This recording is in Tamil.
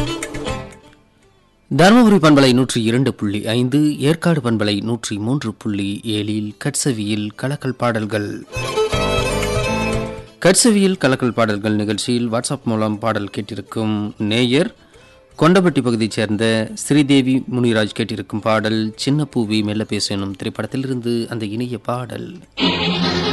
தருமபுரி பண்பலை 102.5, ஏற்காடு பண்பலை 103.7 கட்சவியில் கலக்கல் பாடல்கள். கட்சவியில் கலக்கல் பாடல்கள் நிகழ்ச்சியில் வாட்ஸ்அப் மூலம் பாடல் கேட்டிருக்கும் நேயர் கொண்டபட்டி பகுதியைச் சேர்ந்த ஸ்ரீதேவி முனிராஜ் கேட்டிருக்கும் பாடல் சின்ன பூவி மெல்ல பேசணும் திரைப்படத்திலிருந்து அந்த இனிய பாடல்.